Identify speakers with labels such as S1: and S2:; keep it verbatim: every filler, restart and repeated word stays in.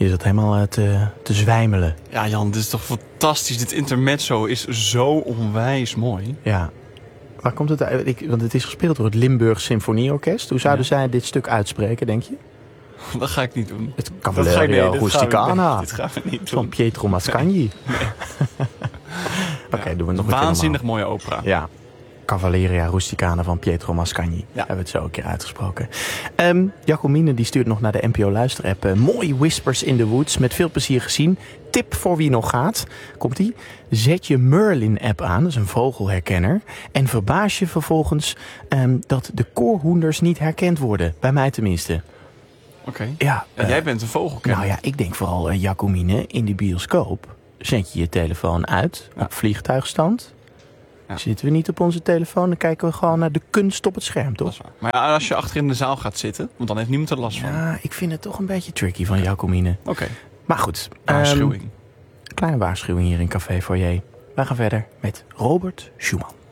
S1: Je zat helemaal uh, te, te zwijmelen.
S2: Ja, Jan, dit is toch fantastisch. Dit intermezzo is zo onwijs mooi.
S1: Ja. Waar komt het uit? Ik, want het is gespeeld door het Limburg Symfonieorkest. Hoe zouden ja. zij dit stuk uitspreken, denk je?
S2: Dat ga ik niet doen.
S1: Het Cavalleria nee, Rusticana.
S2: Dit gaan we niet doen.
S1: Van Pietro Mascagni. Nee. Nee. Oké, okay, ja, doen we nog een keer
S2: waanzinnig mooie opera.
S1: Ja. Cavalleria Rusticana van Pietro Mascagni. Ja. Hebben we het zo een keer uitgesproken. Um, Jacomine die stuurt nog naar de N P O luisterapp. Uh, mooi Whispers in the Woods. Met veel plezier gezien. Tip voor wie nog gaat. Komt-ie? Zet je Merlin-app aan. Dat is een vogelherkenner. En verbaas je vervolgens um, dat de koorhoenders niet herkend worden. Bij mij tenminste.
S2: Oké. Okay.
S1: Ja,
S2: ja, uh, jij bent een vogelkenner.
S1: Nou ja, ik denk vooral uh, Jacomine in de bioscoop. Zet je je telefoon uit ja. op vliegtuigstand. Ja. Zitten we niet op onze telefoon, dan kijken we gewoon naar de kunst op het scherm, toch?
S2: Maar ja, als je achter in de zaal gaat zitten, want dan heeft niemand er last van.
S1: Ja, ik vind het toch een beetje tricky van Jacomine.
S2: Oké. Okay.
S1: Maar goed.
S2: Waarschuwing.
S1: Um, kleine waarschuwing hier in Café Foyer. Wij gaan verder met Robert Schumann.